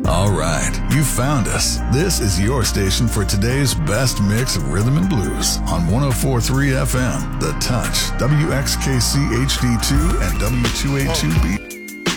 All right, you found us. This is your station for today's best mix of rhythm and blues on 104.3 FM, The Touch, WXKC HD2 and W2A2B.